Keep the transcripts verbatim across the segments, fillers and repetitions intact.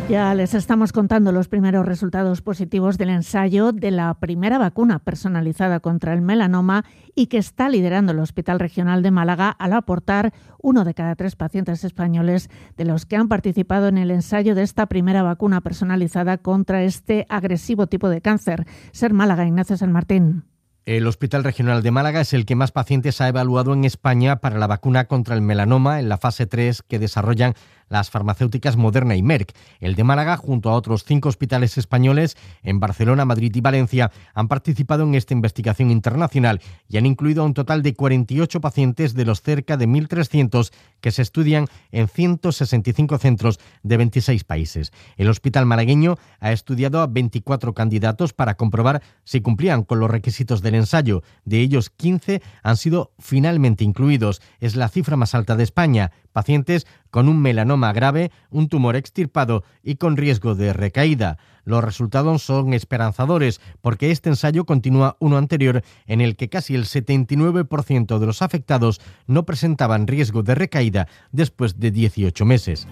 Ya les estamos contando los primeros resultados positivos del ensayo de la primera vacuna personalizada contra el melanoma y que está liderando el Hospital Regional de Málaga al aportar uno de cada tres pacientes españoles de los que han participado en el ensayo de esta primera vacuna personalizada contra este agresivo tipo de cáncer. Ser Málaga, Ignacio San Martín. El Hospital Regional de Málaga es el que más pacientes ha evaluado en España para la vacuna contra el melanoma en la fase tres que desarrollan las farmacéuticas Moderna y Merck. El de Málaga, junto a otros cinco hospitales españoles en Barcelona, Madrid y Valencia, han participado en esta investigación internacional y han incluido a un total de cuarenta y ocho pacientes de los cerca de mil trescientos que se estudian en ciento sesenta y cinco centros de veintiséis países. El hospital malagueño ha estudiado a veinticuatro candidatos para comprobar si cumplían con los requisitos del ensayo. De ellos, quince han sido finalmente incluidos. Es la cifra más alta de España. Pacientes con un melanoma grave, un tumor extirpado y con riesgo de recaída. Los resultados son esperanzadores porque este ensayo continúa uno anterior en el que casi el setenta y nueve por ciento de los afectados no presentaban riesgo de recaída después de dieciocho meses.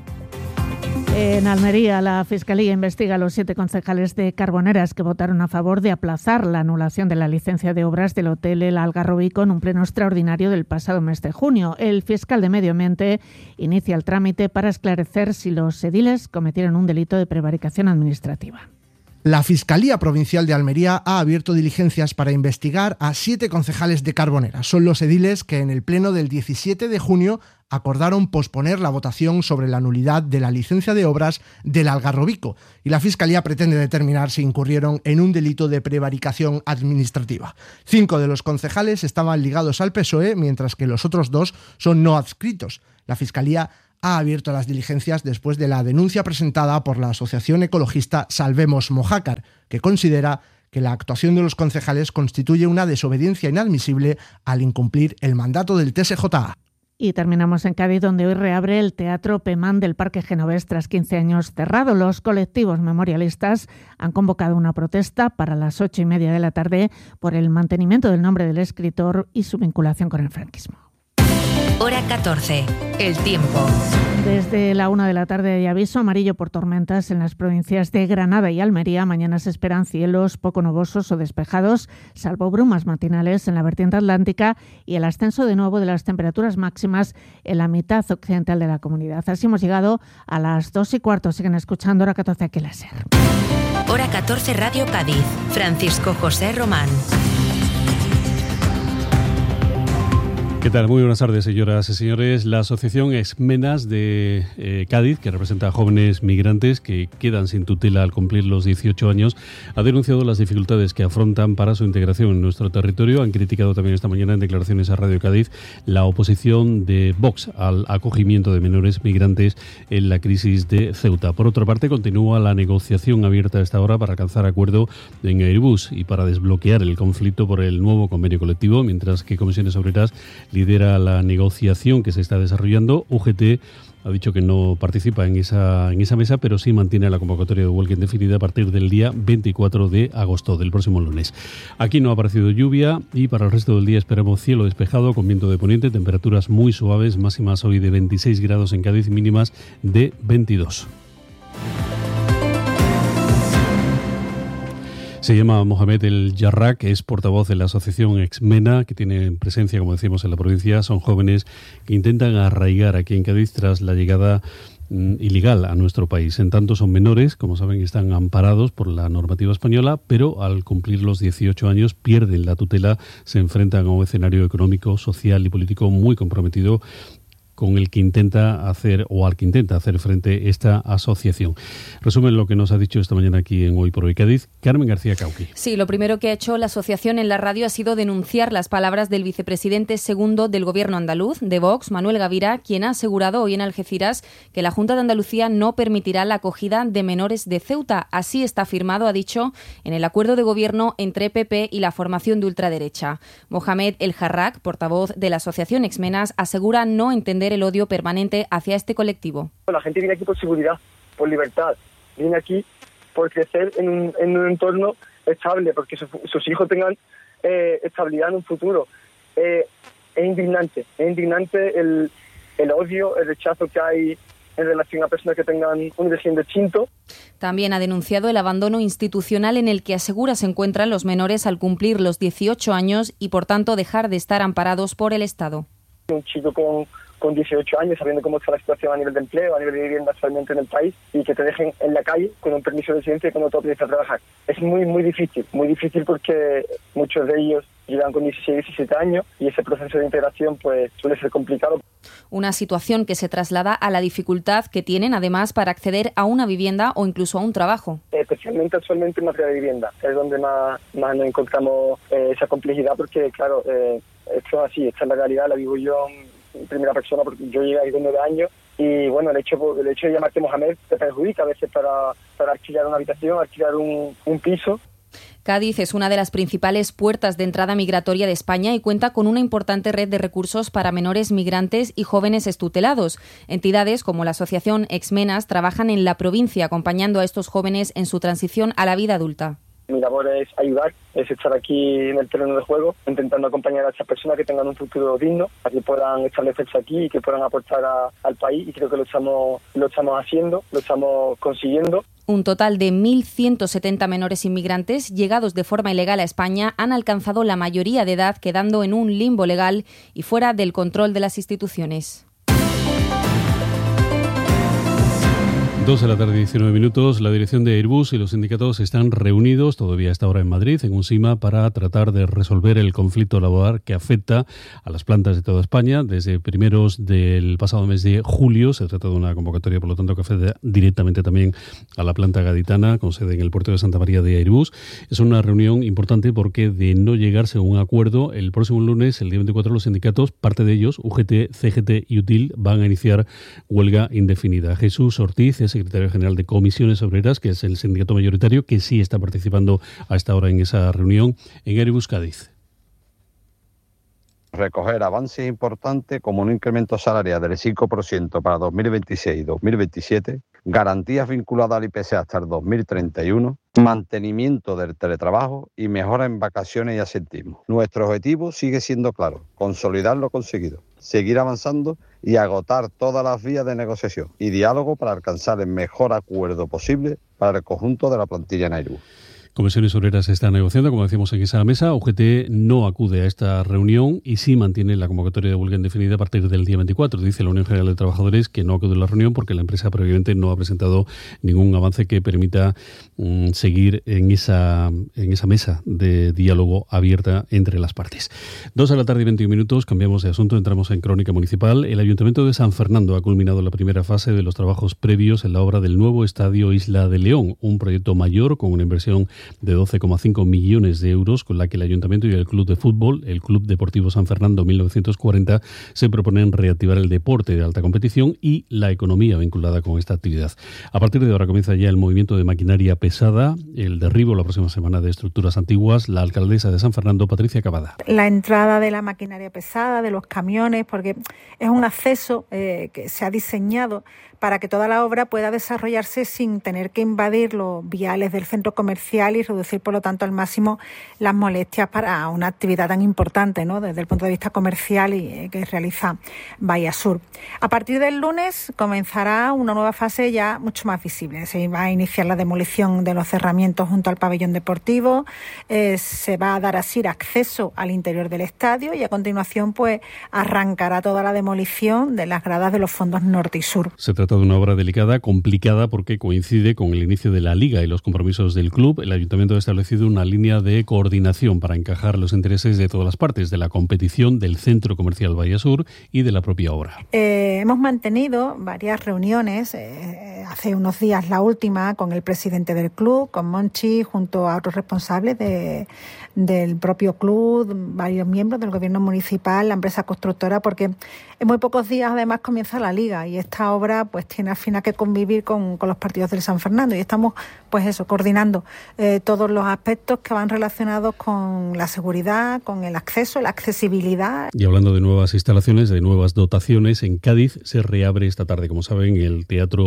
En Almería, la Fiscalía investiga a los siete concejales de Carboneras que votaron a favor de aplazar la anulación de la licencia de obras del Hotel El Algarrobico en un pleno extraordinario del pasado mes de junio. El fiscal de Medio Ambiente inicia el trámite para esclarecer si los ediles cometieron un delito de prevaricación administrativa. La Fiscalía Provincial de Almería ha abierto diligencias para investigar a siete concejales de Carboneras. Son los ediles que en el pleno del diecisiete de junio acordaron posponer la votación sobre la nulidad de la licencia de obras del Algarrobico y la Fiscalía pretende determinar si incurrieron en un delito de prevaricación administrativa. Cinco de los concejales estaban ligados al P S O E, mientras que los otros dos son no adscritos. La Fiscalía ha abierto las diligencias después de la denuncia presentada por la asociación ecologista Salvemos Mojácar, que considera que la actuación de los concejales constituye una desobediencia inadmisible al incumplir el mandato del T S J A. Y terminamos en Cádiz, donde hoy reabre el Teatro Pemán del Parque Genovés tras quince años cerrado. Los colectivos memorialistas han convocado una protesta para las ocho y media de la tarde por el mantenimiento del nombre del escritor y su vinculación con el franquismo. Hora catorce. El tiempo. Desde la una de la tarde hay aviso amarillo por tormentas en las provincias de Granada y Almería. Mañana se esperan cielos poco nubosos o despejados, salvo brumas matinales en la vertiente atlántica y el ascenso de nuevo de las temperaturas máximas en la mitad occidental de la comunidad. Así hemos llegado a las dos y cuarto. Siguen escuchando Hora catorce aquí en la SER. Hora catorce Radio Cádiz. Francisco José Román. ¿Qué tal? Muy buenas tardes, señoras y señores. La asociación Exmenas de eh, Cádiz, que representa a jóvenes migrantes que quedan sin tutela al cumplir los dieciocho años, ha denunciado las dificultades que afrontan para su integración en nuestro territorio. Han criticado también esta mañana en declaraciones a Radio Cádiz la oposición de Vox al acogimiento de menores migrantes en la crisis de Ceuta. Por otra parte, continúa la negociación abierta a esta hora para alcanzar acuerdo en Airbus y para desbloquear el conflicto por el nuevo convenio colectivo, mientras que Comisiones Obreras lidera la negociación que se está desarrollando. U G T ha dicho que no participa en esa, en esa mesa, pero sí mantiene la convocatoria de huelga indefinida a partir del día veinticuatro de agosto, del próximo lunes. Aquí no ha aparecido lluvia y para el resto del día esperamos cielo despejado con viento de poniente, temperaturas muy suaves, máximas hoy de veintiséis grados en Cádiz, mínimas de veintidós. Se llama Mohamed El Jarrah, que es portavoz de la asociación Exmena, que tiene presencia, como decimos, en la provincia. Son jóvenes que intentan arraigar aquí en Cádiz tras la llegada mm, ilegal a nuestro país. En tanto son menores, como saben, están amparados por la normativa española, pero al cumplir los dieciocho años pierden la tutela, se enfrentan a un escenario económico, social y político muy comprometido con el que intenta hacer o al que intenta hacer frente esta asociación. Resumen lo que nos ha dicho esta mañana aquí en Hoy por Hoy Cádiz, Carmen García Cauqui. Sí, lo primero que ha hecho la asociación en la radio ha sido denunciar las palabras del vicepresidente segundo del gobierno andaluz, de Vox, Manuel Gavira, quien ha asegurado hoy en Algeciras que la Junta de Andalucía no permitirá la acogida de menores de Ceuta. Así está firmado, ha dicho, en el acuerdo de gobierno entre P P y la formación de ultraderecha. Mohamed El Jarrah, portavoz de la asociación Exmenas, asegura no entender el odio permanente hacia este colectivo. La gente viene aquí por seguridad, por libertad, viene aquí por crecer en un, en un entorno estable, porque su, sus hijos tengan eh, estabilidad en un futuro. Eh, es indignante, es indignante el, el odio, el rechazo que hay en relación a personas que tengan un régimen distinto. También ha denunciado el abandono institucional en el que asegura se encuentran los menores al cumplir los dieciocho años y, por tanto, dejar de estar amparados por el Estado. Un chico con, con dieciocho años, sabiendo cómo está la situación a nivel de empleo, a nivel de vivienda actualmente en el país, y que te dejen en la calle con un permiso de residencia cuando tú empiezas a trabajar. Es muy, muy difícil, muy difícil porque muchos de ellos llegan con dieciséis, diecisiete años y ese proceso de integración pues suele ser complicado. Una situación que se traslada a la dificultad que tienen además para acceder a una vivienda o incluso a un trabajo. Especialmente actualmente en materia de vivienda, es donde más, más nos encontramos eh, esa complejidad porque claro, eh, esto es así, esta es la realidad, la vivo yo en primera persona porque yo llegué ahí con nueve años y bueno, el hecho el hecho de llamarte Mohamed te perjudica a veces para, para alquilar una habitación, alquilar un, un piso. Cádiz es una de las principales puertas de entrada migratoria de España y cuenta con una importante red de recursos para menores migrantes y jóvenes extutelados. Entidades como la asociación Exmenas trabajan en la provincia acompañando a estos jóvenes en su transición a la vida adulta. Mi labor es ayudar, es estar aquí en el terreno de juego, intentando acompañar a estas personas que tengan un futuro digno, a que puedan establecerse aquí y que puedan aportar a, al país, y creo que lo estamos, lo estamos haciendo, lo estamos consiguiendo. Un total de mil ciento setenta menores inmigrantes llegados de forma ilegal a España han alcanzado la mayoría de edad, quedando en un limbo legal y fuera del control de las instituciones. Dos de la tarde, diecinueve minutos. La dirección de Airbus y los sindicatos están reunidos todavía a esta hora en Madrid, en un SIMA, para tratar de resolver el conflicto laboral que afecta a las plantas de toda España. Desde primeros del pasado mes de julio se trata de una convocatoria, por lo tanto, que afecta directamente también a la planta gaditana, con sede en el puerto de Santa María de Airbus. Es una reunión importante porque, de no llegarse a un acuerdo, el próximo lunes, el día veinticuatro, los sindicatos, parte de ellos, U G T, C G T y UTIL, van a iniciar huelga indefinida. Jesús Ortiz es secretario general de Comisiones Obreras, que es el sindicato mayoritario, que sí está participando a esta hora en esa reunión en Airbus Cádiz. Recoger avances importantes como un incremento salarial del cinco por ciento para dos mil veintiséis y dos mil veintisiete, garantías vinculadas al I P C hasta el dos mil treinta y uno, mantenimiento del teletrabajo y mejora en vacaciones y asentismo. Nuestro objetivo sigue siendo claro: consolidar lo conseguido, seguir avanzando y agotar todas las vías de negociación y diálogo para alcanzar el mejor acuerdo posible para el conjunto de la plantilla en Airbus. Comisiones Obreras está negociando, como decíamos en esa mesa. U G T no acude a esta reunión y sí mantiene la convocatoria de huelga indefinida a partir del día veinticuatro. Dice la Unión General de Trabajadores que no acude a la reunión porque la empresa previamente no ha presentado ningún avance que permita um, seguir en esa, en esa mesa de diálogo abierta entre las partes. Dos de la tarde y veintiún minutos, cambiamos de asunto, entramos en crónica municipal. El Ayuntamiento de San Fernando ha culminado la primera fase de los trabajos previos en la obra del nuevo Estadio Isla de León, un proyecto mayor con una inversión de doce coma cinco millones de euros, con la que el Ayuntamiento y el Club de Fútbol, el Club Deportivo San Fernando mil novecientos cuarenta, se proponen reactivar el deporte de alta competición y la economía vinculada con esta actividad. A partir de ahora comienza ya el movimiento de maquinaria pesada, el derribo la próxima semana de estructuras antiguas. La alcaldesa de San Fernando, Patricia Cavada. La entrada de la maquinaria pesada, de los camiones, porque es un acceso eh, que se ha diseñado para que toda la obra pueda desarrollarse sin tener que invadir los viales del centro comercial y reducir, por lo tanto, al máximo las molestias para una actividad tan importante, ¿no?, desde el punto de vista comercial y eh, que realiza Bahía Sur. A partir del lunes comenzará una nueva fase ya mucho más visible. Se va a iniciar la demolición de los cerramientos junto al pabellón deportivo, eh, se va a dar así acceso al interior del estadio y a continuación pues arrancará toda la demolición de las gradas de los fondos norte y sur. Se trata de una obra delicada, complicada, porque coincide con el inicio de la Liga y los compromisos del club. El Ayuntamiento ha establecido una línea de coordinación para encajar los intereses de todas las partes, de la competición, del Centro Comercial Bahía Sur y de la propia obra. Eh, hemos mantenido varias reuniones, eh, hace unos días la última con el presidente del club, con Monchi, junto a otros responsables de, del propio club, varios miembros del gobierno municipal, la empresa constructora, porque en muy pocos días además comienza la Liga y esta obra pues tiene al final que convivir con, con los partidos del San Fernando y estamos pues eso, coordinando eh, todos los aspectos que van relacionados con la seguridad, con el acceso, la accesibilidad. Y hablando de nuevas instalaciones, de nuevas dotaciones, en Cádiz se reabre esta tarde, como saben, el Teatro Pemán,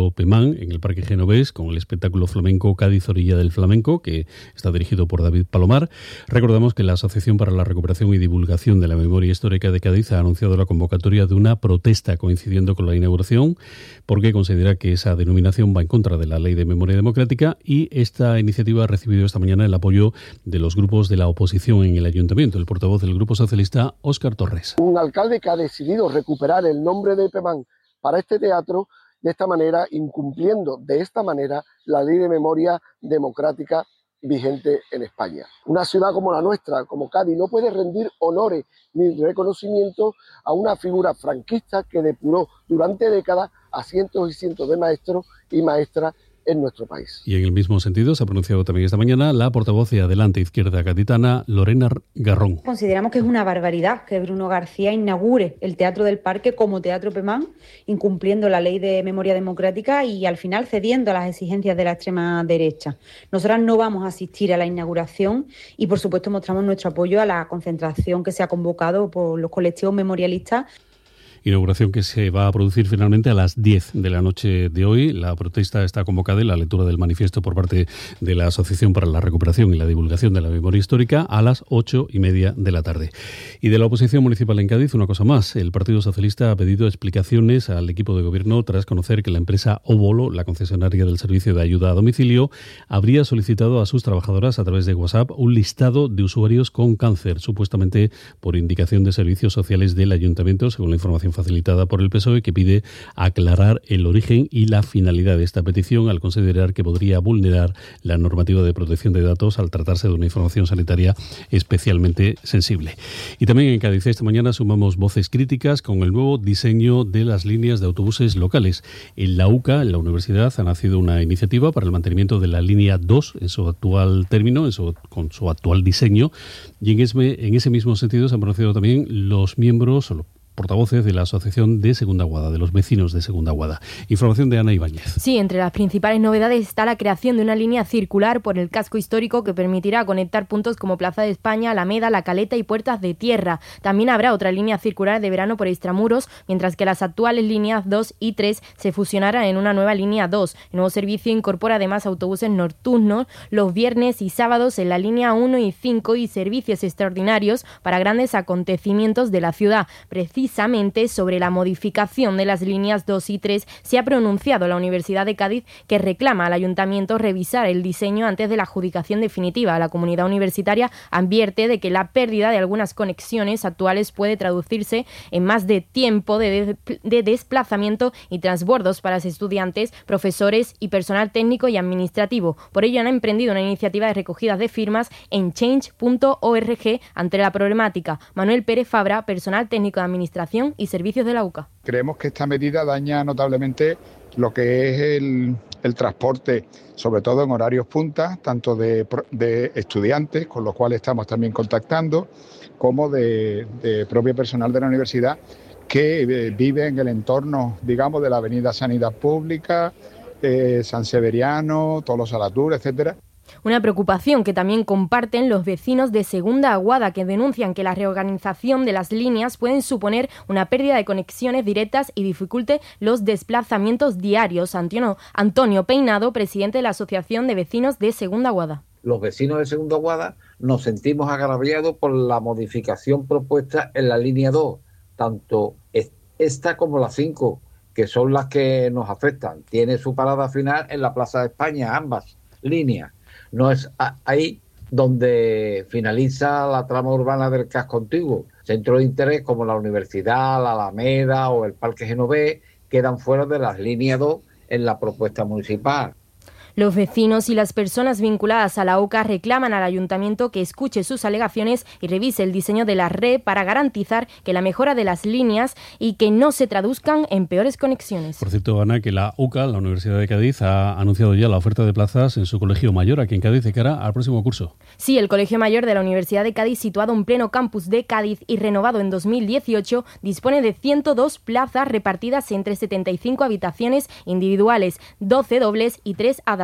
Arrancán en el Parque Genovés con el espectáculo flamenco Cádiz Orilla del Flamenco, que está dirigido por David Palomar. Recordamos que la Asociación para la Recuperación y Divulgación de la Memoria Histórica de Cádiz ha anunciado la convocatoria de una protesta coincidiendo con la inauguración, porque considera que esa denominación va en contra de la Ley de Memoria Democrática, y esta iniciativa ha recibido esta mañana el apoyo de los grupos de la oposición en el Ayuntamiento. El portavoz del Grupo Socialista, Óscar Torres. Un alcalde que ha decidido recuperar el nombre de Epemán para este teatro, de esta manera, incumpliendo de esta manera la Ley de Memoria Democrática vigente en España. Una ciudad como la nuestra, como Cádiz, no puede rendir honores ni reconocimiento a una figura franquista que depuró durante décadas a cientos y cientos de maestros y maestras en nuestro país. Y en el mismo sentido se ha pronunciado también esta mañana la portavoz de Adelante Izquierda Gaditana, Lorena Garrón. Consideramos que es una barbaridad que Bruno García inaugure el Teatro del Parque como Teatro Epemán, incumpliendo la Ley de Memoria Democrática y al final cediendo a las exigencias de la extrema derecha. Nosotras no vamos a asistir a la inauguración y, por supuesto, mostramos nuestro apoyo a la concentración que se ha convocado por los colectivos memorialistas. Inauguración que se va a producir finalmente a las diez de la noche de hoy. La protesta está convocada y la lectura del manifiesto por parte de la Asociación para la Recuperación y la Divulgación de la Memoria Histórica a las ocho y media de la tarde. Y de la oposición municipal en Cádiz, una cosa más. El Partido Socialista ha pedido explicaciones al equipo de gobierno tras conocer que la empresa Óbolo, la concesionaria del servicio de ayuda a domicilio, habría solicitado a sus trabajadoras a través de WhatsApp un listado de usuarios con cáncer, supuestamente por indicación de servicios sociales del ayuntamiento, según la información facilitada por el P S O E, que pide aclarar el origen y la finalidad de esta petición al considerar que podría vulnerar la normativa de protección de datos al tratarse de una información sanitaria especialmente sensible. Y también en Cádiz esta mañana sumamos voces críticas con el nuevo diseño de las líneas de autobuses locales. En la U C A, en la universidad, ha nacido una iniciativa para el mantenimiento de la línea dos en su actual término, en su, con su actual diseño, y en ese, en ese mismo sentido se han pronunciado también los miembros o los portavoces de la Asociación de Segunda Guada, de los vecinos de Segunda Guada. Información de Ana Ibáñez. Sí, entre las principales novedades está la creación de una línea circular por el casco histórico que permitirá conectar puntos como Plaza de España, Alameda, La Caleta y Puertas de Tierra. También habrá otra línea circular de verano por Extramuros, mientras que las actuales líneas dos y tres se fusionarán en una nueva línea dos. El nuevo servicio incorpora además autobuses nocturnos los viernes y sábados en la línea uno y cinco y servicios extraordinarios para grandes acontecimientos de la ciudad. Precisamente sobre la modificación de las líneas dos y tres se ha pronunciado la Universidad de Cádiz, que reclama al Ayuntamiento revisar el diseño antes de la adjudicación definitiva. La comunidad universitaria advierte de que la pérdida de algunas conexiones actuales puede traducirse en más de tiempo de, de, de desplazamiento y transbordos para los estudiantes, profesores y personal técnico y administrativo. Por ello han emprendido una iniciativa de recogidas de firmas en change punto org ante la problemática. Manuel Pérez Fabra, personal técnico de administración y servicios de la U C A. Creemos que esta medida daña notablemente lo que es el, el transporte, sobre todo en horarios puntas, tanto de, de estudiantes, con los cuales estamos también contactando, como de, de propio personal de la universidad que eh, vive en el entorno, digamos, de la Avenida Sanidad Pública, eh, San Severiano, Tolosa Latur, etcétera. Una preocupación que también comparten los vecinos de Segunda Guada, que denuncian que la reorganización de las líneas pueden suponer una pérdida de conexiones directas y dificulte los desplazamientos diarios. Antonio, Antonio Peinado, presidente de la Asociación de Vecinos de Segunda Guada. Los vecinos de Segunda Guada nos sentimos agraviados por la modificación propuesta en la línea dos, tanto esta como la cinco, que son las que nos afectan. Tiene su parada final en la Plaza de España, ambas líneas. No es ahí donde finaliza la trama urbana del casco antiguo. Centros de interés como la Universidad, la Alameda o el Parque Genovés quedan fuera de las líneas dos en la propuesta municipal. Los vecinos y las personas vinculadas a la U C A reclaman al Ayuntamiento que escuche sus alegaciones y revise el diseño de la red para garantizar que la mejora de las líneas y que no se traduzcan en peores conexiones. Por cierto, Ana, que la U C A, la Universidad de Cádiz, ha anunciado ya la oferta de plazas en su colegio mayor aquí en Cádiz de cara al próximo curso. Sí, el Colegio Mayor de la Universidad de Cádiz, situado en pleno campus de Cádiz y renovado en dos mil dieciocho, dispone de ciento dos plazas repartidas entre setenta y cinco habitaciones individuales, doce dobles y tres adaptadas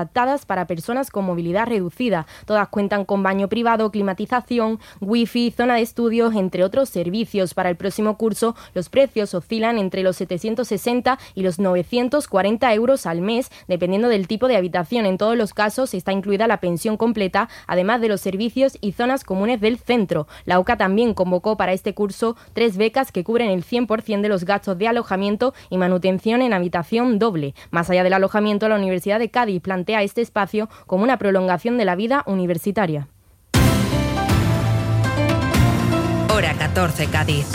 adaptadas para personas con movilidad reducida. Todas cuentan con baño privado, climatización, wifi, zona de estudios, entre otros servicios. Para el próximo curso, los precios oscilan entre los setecientos sesenta y los novecientos cuarenta euros al mes, dependiendo del tipo de habitación. En todos los casos está incluida la pensión completa, además de los servicios y zonas comunes del centro. La UCA también convocó para este curso tres becas que cubren el cien por ciento de los gastos de alojamiento y manutención en habitación doble. Más allá del alojamiento, la Universidad de Cádiz plantea este espacio como una prolongación de la vida universitaria. Hora catorce, Cádiz.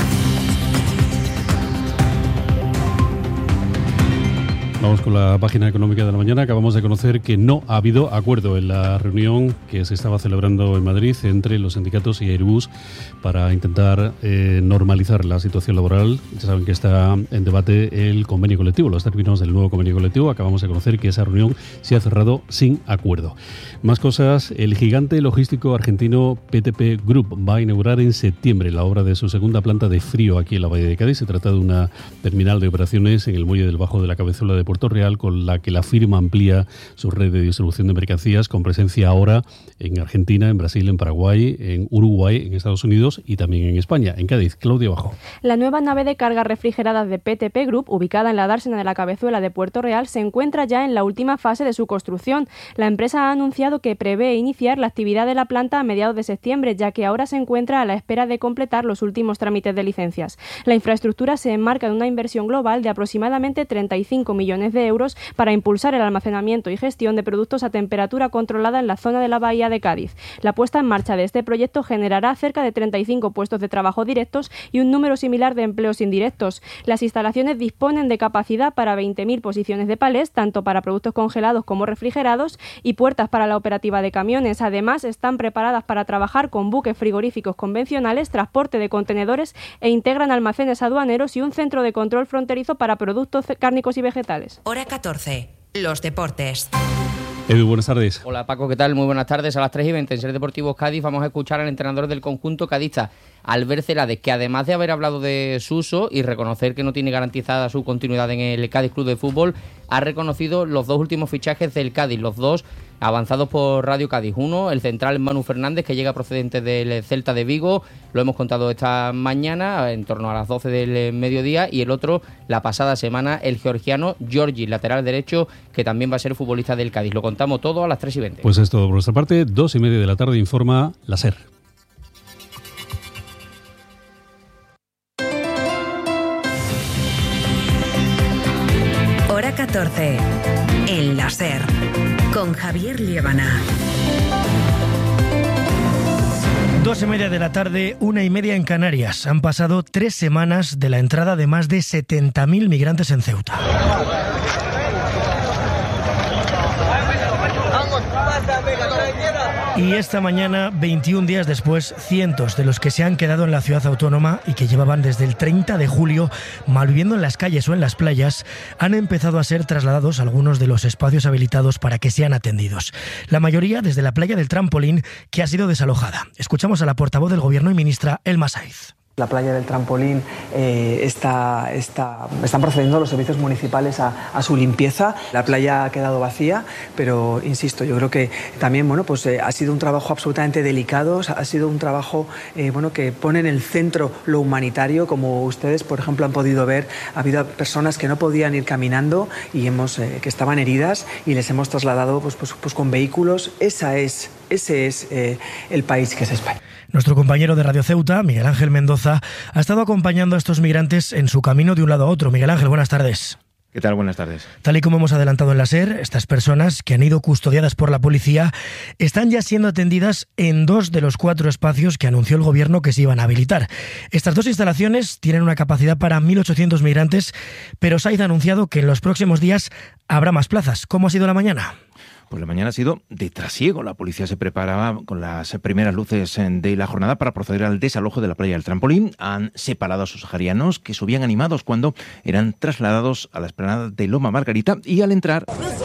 Vamos con la página económica de la mañana. Acabamos de conocer que no ha habido acuerdo en la reunión que se estaba celebrando en Madrid entre los sindicatos y Airbus para intentar eh, normalizar la situación laboral. Ya saben que está en debate el convenio colectivo, los términos del nuevo convenio colectivo. Acabamos de conocer que esa reunión se ha cerrado sin acuerdo. Más cosas. El gigante logístico argentino P T P Group va a inaugurar en septiembre la obra de su segunda planta de frío aquí en la Bahía de Cádiz. Se trata de una terminal de operaciones en el muelle del Bajo de la Cabezuela de Puerto Real, con la que la firma amplía su red de distribución de mercancías, con presencia ahora en Argentina, en Brasil, en Paraguay, en Uruguay, en Estados Unidos y también en España. En Cádiz, Claudia Bajo. La nueva nave de cargas refrigeradas de P T P Group, ubicada en la dársena de la Cabezuela de Puerto Real, se encuentra ya en la última fase de su construcción. La empresa ha anunciado que prevé iniciar la actividad de la planta a mediados de septiembre, ya que ahora se encuentra a la espera de completar los últimos trámites de licencias. La infraestructura se enmarca en una inversión global de aproximadamente treinta y cinco millones de euros para impulsar el almacenamiento y gestión de productos a temperatura controlada en la zona de la Bahía de Cádiz. La puesta en marcha de este proyecto generará cerca de treinta y cinco puestos de trabajo directos y un número similar de empleos indirectos. Las instalaciones disponen de capacidad para veinte mil posiciones de palés, tanto para productos congelados como refrigerados, y puertas para la operativa de camiones. Además, están preparadas para trabajar con buques frigoríficos convencionales, transporte de contenedores e integran almacenes aduaneros y un centro de control fronterizo para productos cárnicos y vegetales. Hora catorce. Los deportes. Edu, buenas tardes. Hola Paco, ¿qué tal? Muy buenas tardes. A las tres y veinte en Ser Deportivos Cádiz vamos a escuchar al entrenador del conjunto cadista, Albert Celades, que además de haber hablado de Suso y reconocer que no tiene garantizada su continuidad en el Cádiz Club de Fútbol, ha reconocido los dos últimos fichajes del Cádiz, los dos avanzados por Radio Cádiz. Uno, el central Manu Fernández, que llega procedente del Celta de Vigo, lo hemos contado esta mañana, en torno a las doce del mediodía, y el otro, la pasada semana, el georgiano Giorgi, lateral derecho, que también va a ser futbolista del Cádiz. Lo contamos todo a las tres y veinte. Pues es todo por nuestra parte, dos y media de la tarde, informa la SER. Hora catorce. En la SER. Con Javier Liébana. Dos y media de la tarde, una y media en Canarias. Han pasado tres semanas de la entrada de más de setenta mil migrantes en Ceuta. Y esta mañana, veintiún días después, cientos de los que se han quedado en la ciudad autónoma y que llevaban desde el treinta de julio malviviendo en las calles o en las playas, han empezado a ser trasladados a algunos de los espacios habilitados para que sean atendidos. La mayoría desde la playa del Trampolín, que ha sido desalojada. Escuchamos a la portavoz del Gobierno y ministra Elma Saiz. La playa del Trampolín eh, está, está, están procediendo los servicios municipales a, a su limpieza. La playa ha quedado vacía, pero insisto, yo creo que también bueno, pues, eh, ha sido un trabajo absolutamente delicado, ha sido un trabajo eh, bueno, que pone en el centro lo humanitario. Como ustedes, por ejemplo, han podido ver, ha habido personas que no podían ir caminando y hemos, eh, que estaban heridas y les hemos trasladado pues, pues, pues, con vehículos. Esa es, ese es eh, el país que es España. Nuestro compañero de Radio Ceuta, Miguel Ángel Mendoza, ha estado acompañando a estos migrantes en su camino de un lado a otro. Miguel Ángel, buenas tardes. ¿Qué tal? Buenas tardes. Tal y como hemos adelantado en la SER, estas personas que han ido custodiadas por la policía están ya siendo atendidas en dos de los cuatro espacios que anunció el Gobierno que se iban a habilitar. Estas dos instalaciones tienen una capacidad para mil ochocientos migrantes, pero Saiz ha anunciado que en los próximos días habrá más plazas. ¿Cómo ha sido la mañana? Pues la mañana ha sido de trasiego. La policía se preparaba con las primeras luces de la jornada para proceder al desalojo de la playa del Trampolín. Han separado a sus saharianos que subían animados cuando eran trasladados a la explanada de Loma Margarita, y al entrar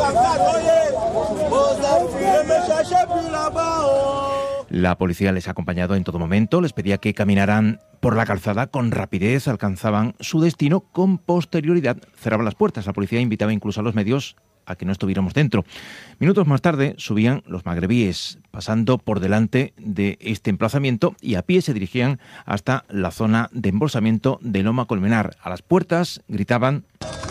la policía les ha acompañado en todo momento, les pedía que caminaran por la calzada con rapidez, alcanzaban su destino con posterioridad, cerraban las puertas. La policía invitaba incluso a los medios a que no estuviéramos dentro. Minutos más tarde subían los magrebíes, pasando por delante de este emplazamiento y a pie se dirigían hasta la zona de embolsamiento de Loma Colmenar. A las puertas gritaban: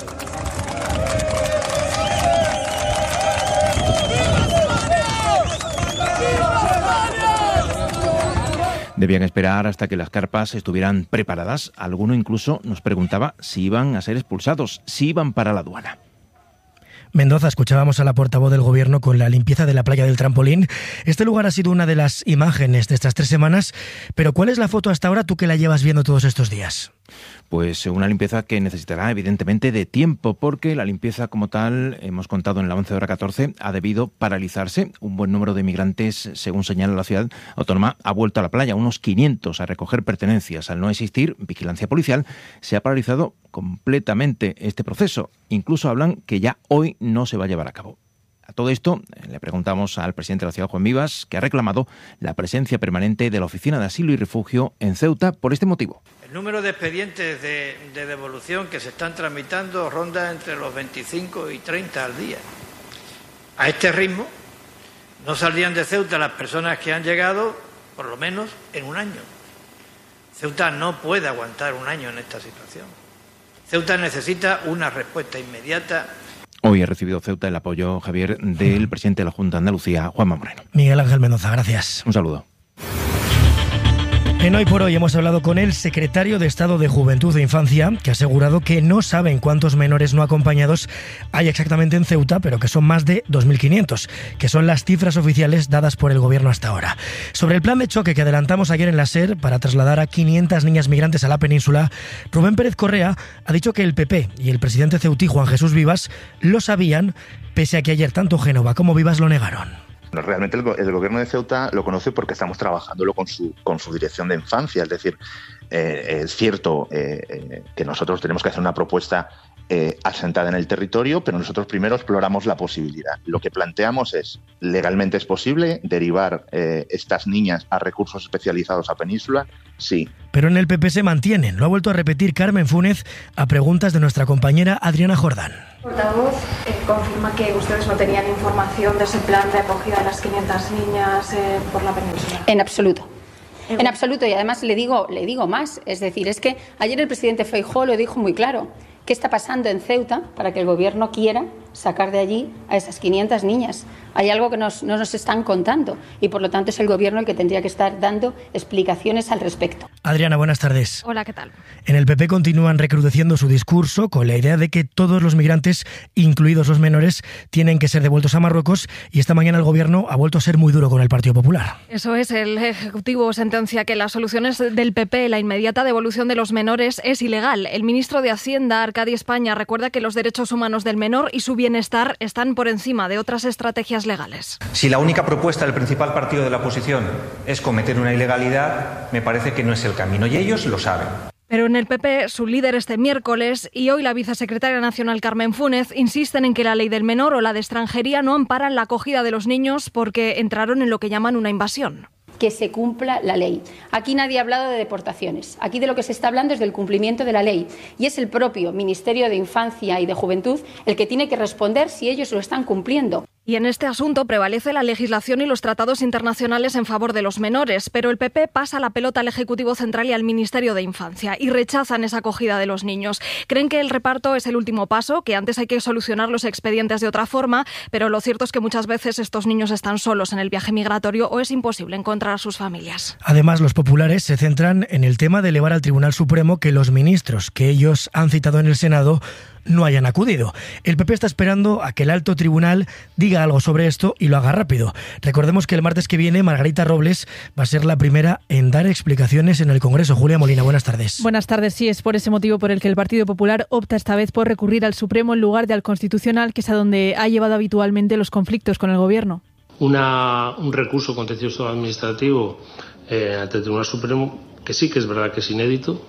debían esperar hasta que las carpas estuvieran preparadas. Alguno incluso nos preguntaba si iban a ser expulsados, si iban para la aduana. Mendoza, escuchábamos a la portavoz del Gobierno con la limpieza de la playa del Trampolín. Este lugar ha sido una de las imágenes de estas tres semanas, pero ¿cuál es la foto hasta ahora, tú que la llevas viendo todos estos días? Pues una limpieza que necesitará evidentemente de tiempo, porque la limpieza como tal, hemos contado en la once hora catorce, ha debido paralizarse. Un buen número de migrantes, según señala la ciudad autónoma, ha vuelto a la playa, unos quinientos, a recoger pertenencias. Al no existir vigilancia policial, se ha paralizado completamente este proceso. Incluso hablan que ya hoy no se va a llevar a cabo. A todo esto le preguntamos al presidente de la ciudad, Juan Vivas, que ha reclamado la presencia permanente de la Oficina de Asilo y Refugio en Ceuta por este motivo. El número de expedientes de, de devolución que se están tramitando ronda entre los veinticinco y treinta al día. A este ritmo no saldrían de Ceuta las personas que han llegado por lo menos en un año. Ceuta no puede aguantar un año en esta situación. Ceuta necesita una respuesta inmediata. Hoy ha recibido Ceuta el apoyo, Javier, del presidente de la Junta de Andalucía, Juanma Moreno. Miguel Ángel Mendoza, gracias. Un saludo. En Hoy por Hoy hemos hablado con el secretario de Estado de Juventud e Infancia, que ha asegurado que no saben cuántos menores no acompañados hay exactamente en Ceuta, pero que son más de dos mil quinientos, que son las cifras oficiales dadas por el Gobierno hasta ahora. Sobre el plan de choque que adelantamos ayer en la SER para trasladar a quinientas niñas migrantes a la península, Rubén Pérez Correa ha dicho que el P P y el presidente ceutí, Juan Jesús Vivas, lo sabían, pese a que ayer tanto Génova como Vivas lo negaron. Realmente el, el gobierno de Ceuta lo conoce porque estamos trabajándolo con su, con su dirección de infancia. Es decir, eh, es cierto eh, eh, que nosotros tenemos que hacer una propuesta eh, asentada en el territorio, pero nosotros primero exploramos la posibilidad. Lo que planteamos es, legalmente es posible derivar eh, estas niñas a recursos especializados a Península, sí. Pero en el P P se mantienen. Lo ha vuelto a repetir Carmen Fúnez a preguntas de nuestra compañera Adriana Jordán. Portavoz, eh, confirma que ustedes no tenían información de ese plan de acogida de las quinientas niñas eh, por la península. En absoluto. En absoluto. Y además le digo, le digo más. Es decir, es que ayer el presidente Feijóo lo dijo muy claro. ¿Qué está pasando en Ceuta para que el gobierno quiera sacar de allí a esas quinientas niñas? Hay algo que nos, no nos están contando y por lo tanto es el gobierno el que tendría que estar dando explicaciones al respecto. Adriana, buenas tardes. Hola, ¿qué tal? En el P P continúan recrudeciendo su discurso con la idea de que todos los migrantes, incluidos los menores, tienen que ser devueltos a Marruecos, y esta mañana el gobierno ha vuelto a ser muy duro con el Partido Popular. Eso es, el Ejecutivo sentencia que las soluciones del P P, la inmediata devolución de los menores, es ilegal. El ministro de Hacienda, Arcadi España, recuerda que los derechos humanos del menor y su bienestar están por encima de otras estrategias legales. Si la única propuesta del principal partido de la oposición es cometer una ilegalidad, me parece que no es el camino, y ellos lo saben. Pero en el P P, su líder este miércoles y hoy la vicesecretaria nacional Carmen Fúnez insisten en que la ley del menor o la de extranjería no amparan la acogida de los niños porque entraron en lo que llaman una invasión. Que se cumpla la ley. Aquí nadie ha hablado de deportaciones. Aquí de lo que se está hablando es del cumplimiento de la ley. Y es el propio Ministerio de Infancia y de Juventud el que tiene que responder si ellos lo están cumpliendo. Y en este asunto prevalece la legislación y los tratados internacionales en favor de los menores, pero el P P pasa la pelota al Ejecutivo Central y al Ministerio de Infancia y rechazan esa acogida de los niños. Creen que el reparto es el último paso, que antes hay que solucionar los expedientes de otra forma, pero lo cierto es que muchas veces estos niños están solos en el viaje migratorio o es imposible encontrar a sus familias. Además, los populares se centran en el tema de elevar al Tribunal Supremo que los ministros que ellos han citado en el Senado no hayan acudido. El P P está esperando a que el alto tribunal diga algo sobre esto y lo haga rápido. Recordemos que el martes que viene Margarita Robles va a ser la primera en dar explicaciones en el Congreso. Julia Molina, buenas tardes. Buenas tardes. Sí, es por ese motivo por el que el Partido Popular opta esta vez por recurrir al Supremo en lugar de al Constitucional, que es a donde ha llevado habitualmente los conflictos con el Gobierno. Una, un recurso contencioso administrativo eh, ante el Tribunal Supremo, que sí que es verdad que es inédito,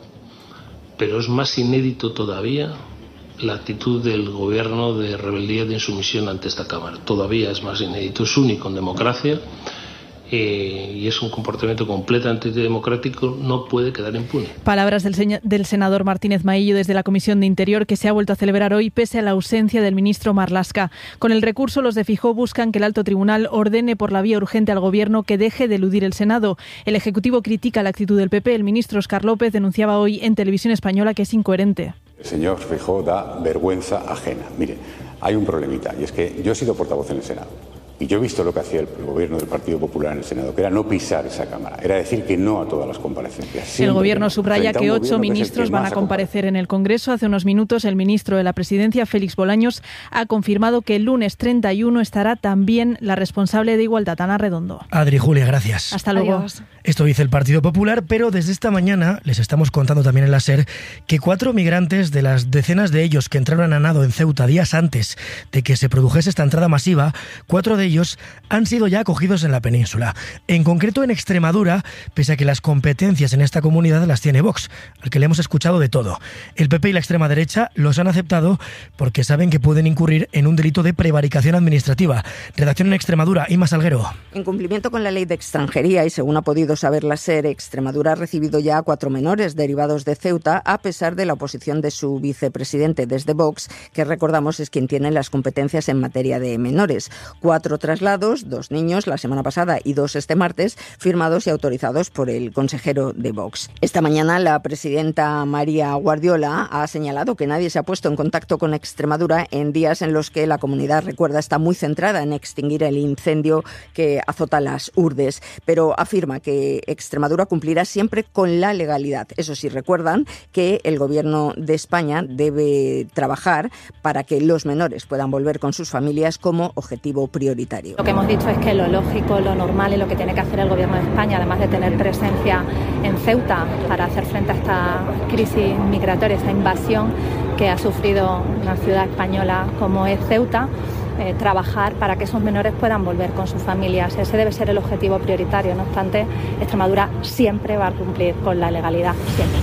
pero es más inédito todavía la actitud del gobierno de rebeldía, de insumisión ante esta Cámara. Todavía es más inédito, es único en democracia eh, y es un comportamiento completamente antidemocrático, no puede quedar impune. Palabras del, señor, del senador Martínez Maillo desde la Comisión de Interior, que se ha vuelto a celebrar hoy pese a la ausencia del ministro Marlaska. Con el recurso, los de Feijóo buscan que el alto tribunal ordene por la vía urgente al Gobierno que deje de eludir el Senado. El Ejecutivo critica la actitud del P P. El ministro Óscar López denunciaba hoy en Televisión Española que es incoherente. El señor Feijóo da vergüenza ajena. Mire, hay un problemita, y es que yo he sido portavoz en el Senado. Y yo he visto lo que hacía el gobierno del Partido Popular en el Senado, que era no pisar esa Cámara, era decir que no a todas las comparecencias. Siempre el Gobierno no. subraya que ocho ministros van a comparecer en el Congreso. Hace unos minutos el ministro de la Presidencia, Félix Bolaños, ha confirmado que el lunes treinta y uno estará también la responsable de Igualdad, Ana Redondo. Adri, Julia, gracias. Hasta luego. Adiós. Esto dice el Partido Popular, pero desde esta mañana les estamos contando también en la SER que cuatro migrantes de las decenas de ellos que entraron a nado en Ceuta días antes de que se produjese esta entrada masiva, cuatro de ellos han sido ya acogidos en la península. En concreto en Extremadura, pese a que las competencias en esta comunidad las tiene Vox, al que le hemos escuchado de todo. El P P y la extrema derecha los han aceptado porque saben que pueden incurrir en un delito de prevaricación administrativa. Redacción en Extremadura, Inma Salguero. En cumplimiento con la ley de extranjería y según ha podido saber la SER, Extremadura ha recibido ya a cuatro menores derivados de Ceuta a pesar de la oposición de su vicepresidente desde Vox, que recordamos es quien tiene las competencias en materia de menores. Cuatro traslados, dos niños la semana pasada y dos este martes, firmados y autorizados por el consejero de Vox. Esta mañana la presidenta María Guardiola ha señalado que nadie se ha puesto en contacto con Extremadura en días en los que la comunidad, recuerda, está muy centrada en extinguir el incendio que azota las urdes, pero afirma que Extremadura cumplirá siempre con la legalidad. Eso sí, recuerdan que el Gobierno de España debe trabajar para que los menores puedan volver con sus familias como objetivo prioritario. Lo que hemos dicho es que lo lógico, lo normal y lo que tiene que hacer el Gobierno de España, además de tener presencia en Ceuta para hacer frente a esta crisis migratoria, esta invasión que ha sufrido una ciudad española como es Ceuta, Eh, trabajar para que esos menores puedan volver con sus familias. Ese debe ser el objetivo prioritario. No obstante, Extremadura siempre va a cumplir con la legalidad, siempre.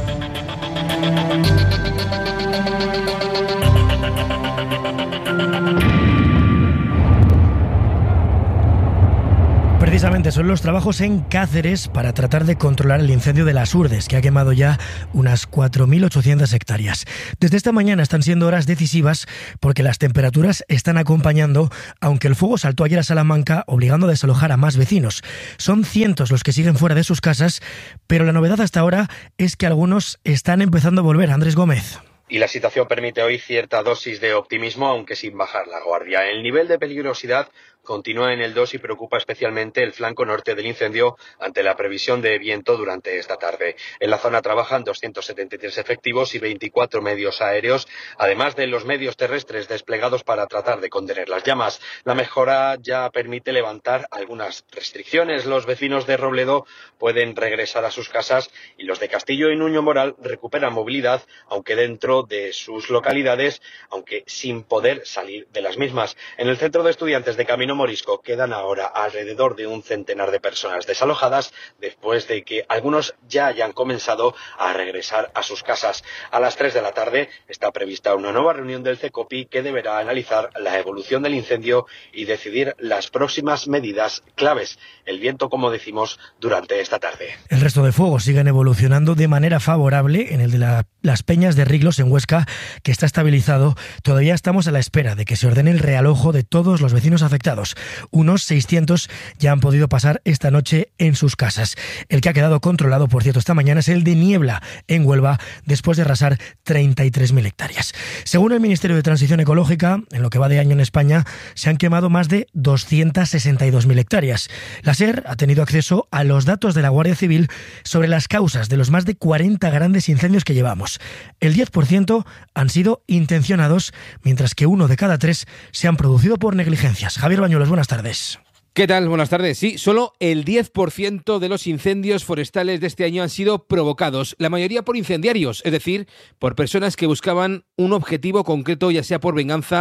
Precisamente son los trabajos en Cáceres para tratar de controlar el incendio de las Urdes, que ha quemado ya unas cuatro mil ochocientas hectáreas. Desde esta mañana están siendo horas decisivas porque las temperaturas están acompañando, aunque el fuego saltó ayer a Salamanca obligando a desalojar a más vecinos. Son cientos los que siguen fuera de sus casas, pero la novedad hasta ahora es que algunos están empezando a volver. Andrés Gómez. Y la situación permite hoy cierta dosis de optimismo, aunque sin bajar la guardia. El nivel de peligrosidad continúa en el dos y preocupa especialmente el flanco norte del incendio ante la previsión de viento durante esta tarde. En la zona trabajan doscientos setenta y tres efectivos y veinticuatro medios aéreos, además de los medios terrestres desplegados para tratar de contener las llamas. La mejora ya permite levantar algunas restricciones. Los vecinos de Robledo pueden regresar a sus casas y los de Castillo y Nuño Moral recuperan movilidad, aunque dentro de sus localidades, aunque sin poder salir de las mismas. En el centro de estudiantes de Camino Morisco quedan ahora alrededor de un centenar de personas desalojadas después de que algunos ya hayan comenzado a regresar a sus casas. A las tres de la tarde está prevista una nueva reunión del CECOPI que deberá analizar la evolución del incendio y decidir las próximas medidas claves. El viento, como decimos, durante esta tarde. El resto de fuegos siguen evolucionando de manera favorable. En el de la, las Peñas de Riglos, en Huesca, que está estabilizado, todavía estamos a la espera de que se ordene el realojo de todos los vecinos afectados. Unos seiscientos ya han podido pasar esta noche en sus casas. El que ha quedado controlado, por cierto, esta mañana es el de Niebla, en Huelva, después de arrasar treinta y tres mil hectáreas. Según el Ministerio de Transición Ecológica, en lo que va de año en España, se han quemado más de doscientas sesenta y dos mil hectáreas. La SER ha tenido acceso a los datos de la Guardia Civil sobre las causas de los más de cuarenta grandes incendios que llevamos. El diez por ciento han sido intencionados, mientras que uno de cada tres se han producido por negligencias. Javier Bañuelos, buenas tardes. ¿Qué tal? Buenas tardes. Sí, solo el diez por ciento de los incendios forestales de este año han sido provocados, la mayoría por incendiarios, es decir, por personas que buscaban un objetivo concreto, ya sea por venganza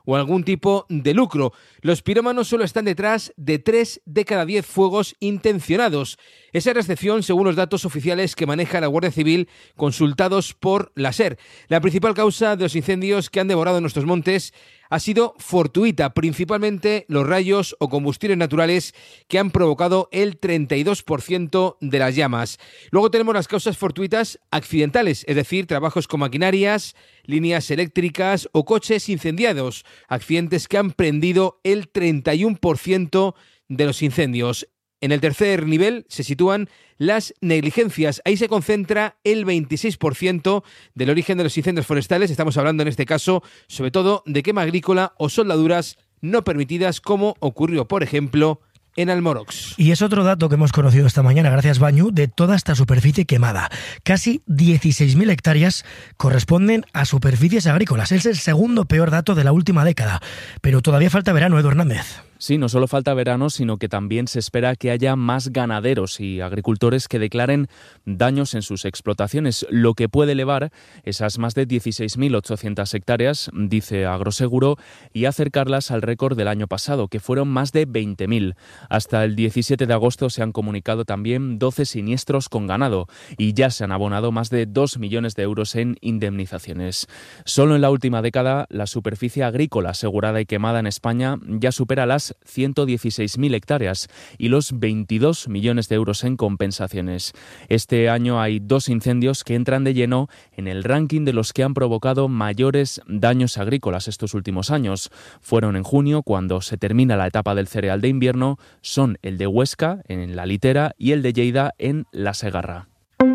o algún tipo de lucro. Los pirómanos solo están detrás de tres de cada diez fuegos intencionados. Esa es la excepción según los datos oficiales que maneja la Guardia Civil consultados por la SER. La principal causa de los incendios que han devorado nuestros montes ha sido fortuita, principalmente los rayos o combustibles naturales que han provocado el treinta y dos por ciento de las llamas. Luego tenemos las causas fortuitas accidentales, es decir, trabajos con maquinarias, líneas eléctricas o coches incendiados, accidentes que han prendido el treinta y uno por ciento de los incendios. En el tercer nivel se sitúan las negligencias. Ahí se concentra el veintiséis por ciento del origen de los incendios forestales. Estamos hablando en este caso sobre todo de quema agrícola o soldaduras no permitidas, como ocurrió, por ejemplo, en Almorox. Y es otro dato que hemos conocido esta mañana, gracias Bañu, de toda esta superficie quemada. Casi dieciséis mil hectáreas corresponden a superficies agrícolas. Es el segundo peor dato de la última década. Pero todavía falta verano, Edu Hernández. Sí, no solo falta verano, sino que también se espera que haya más ganaderos y agricultores que declaren daños en sus explotaciones, lo que puede elevar esas más de dieciséis mil ochocientas hectáreas, dice Agroseguro, y acercarlas al récord del año pasado, que fueron más de veinte mil. Hasta el diecisiete de agosto se han comunicado también doce siniestros con ganado y ya se han abonado más de dos millones de euros en indemnizaciones. Solo en la última década, la superficie agrícola asegurada y quemada en España ya supera las ciento dieciséis mil hectáreas y los veintidós millones de euros en compensaciones. Este año hay dos incendios que entran de lleno en el ranking de los que han provocado mayores daños agrícolas estos últimos años. Fueron en junio, cuando se termina la etapa del cereal de invierno, son el de Huesca, en la Litera, y el de Lleida, en la Segarra.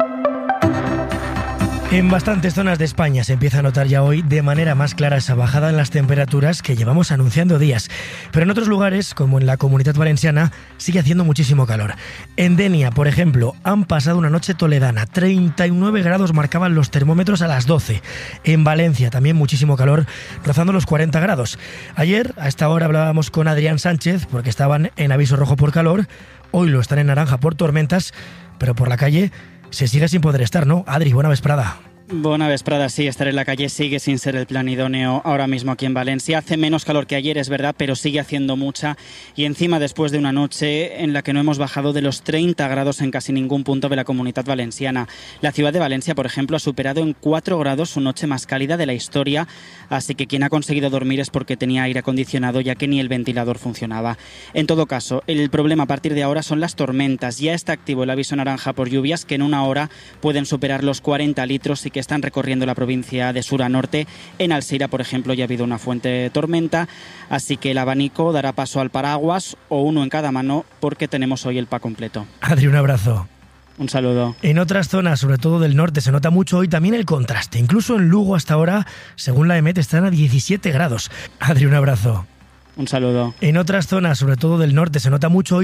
En bastantes zonas de España se empieza a notar ya hoy de manera más clara esa bajada en las temperaturas que llevamos anunciando días. Pero en otros lugares, como en la Comunidad Valenciana, sigue haciendo muchísimo calor. En Denia, por ejemplo, han pasado una noche toledana. treinta y nueve grados marcaban los termómetros a las doce. En Valencia también muchísimo calor, rozando los cuarenta grados. Ayer, a esta hora, hablábamos con Adrián Sánchez porque estaban en aviso rojo por calor. Hoy lo están en naranja por tormentas, pero por la calle se sigue sin poder estar, ¿no? Adri, buena vesprada. Buena vesprada, sí, estar en la calle sigue sin ser el plan idóneo ahora mismo aquí en Valencia. Hace menos calor que ayer, es verdad, pero sigue haciendo mucha. Y encima después de una noche en la que no hemos bajado de los treinta grados en casi ningún punto de la Comunidad Valenciana. La ciudad de Valencia, por ejemplo, ha superado en cuatro grados su noche más cálida de la historia. Así que quien ha conseguido dormir es porque tenía aire acondicionado, ya que ni el ventilador funcionaba. En todo caso, el problema a partir de ahora son las tormentas. Ya está activo el aviso naranja por lluvias, que en una hora pueden superar los cuarenta litros y que están recorriendo la provincia de sur a norte. En Alsira, por ejemplo, ya ha habido una fuerte tormenta, así que el abanico dará paso al paraguas o uno en cada mano, porque tenemos hoy el pack completo. Adri, un abrazo. Un saludo. En otras zonas, sobre todo del norte, se nota mucho hoy también el contraste. Incluso en Lugo hasta ahora, según la EMET, están a diecisiete grados. Adri, un abrazo. Un saludo. En otras zonas, sobre todo del norte, se nota mucho hoy